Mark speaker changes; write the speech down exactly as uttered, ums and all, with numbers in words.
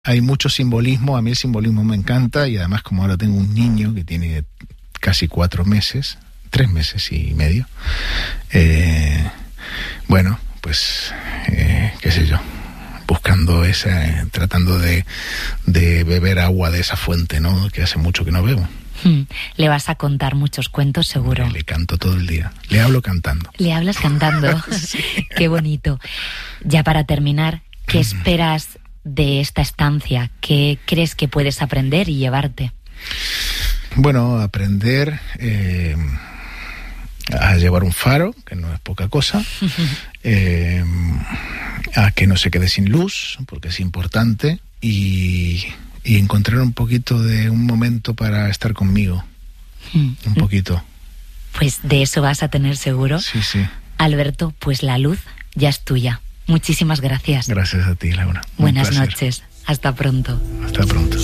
Speaker 1: Hay mucho simbolismo, a mí el simbolismo me encanta, y además como ahora tengo un niño que tiene casi cuatro meses, tres meses y medio, eh, bueno, pues, eh, qué sé yo, buscando esa, tratando de, de beber agua de esa fuente, ¿no?, que hace mucho que no bebo.
Speaker 2: Hmm. Le vas a contar muchos cuentos, seguro.
Speaker 1: Le, le canto todo el día, le hablo cantando.
Speaker 2: Le hablas cantando.
Speaker 1: Sí.
Speaker 2: Qué bonito. Ya para terminar, ¿qué esperas de esta estancia? ¿Qué crees que puedes aprender y llevarte?
Speaker 1: Bueno, aprender eh, a llevar un faro, que no es poca cosa, eh, a que no se quede sin luz, porque es importante, y, y encontrar un poquito de un momento para estar conmigo, mm. un poquito.
Speaker 2: Pues de eso vas a tener seguro.
Speaker 1: Sí, sí.
Speaker 2: Alberto, pues la luz ya es tuya. Muchísimas gracias.
Speaker 1: Gracias a ti, Laura.
Speaker 2: Buenas noches. Hasta pronto.
Speaker 1: Hasta pronto.